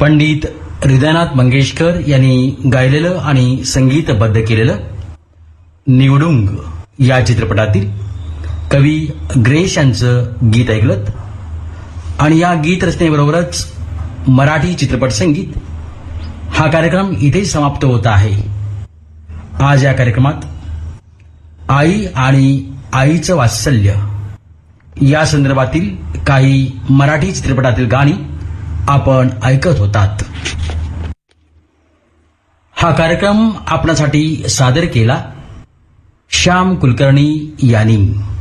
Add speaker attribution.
Speaker 1: पंडित हृदयनाथ मंगेशकर यांनी गायलेलं आणि संगीतबद्ध केलेलं निवडुंग या चित्रपटातील कवी ग्रेस यांचं गीत ऐकलत. आणि या गीत रचनेबरोबरच मराठी चित्रपट संगीत हा कार्यक्रम इथे समाप्त होत आहे. आज या कार्यक्रमात आई आणि आईचं वात्सल्य या संदर्भातील काही मराठी चित्रपटातील गाणी आपण ऐकत होतात. हा कार्यक्रम आपणासाठी सादर केला श्याम कुलकर्णी यांनी.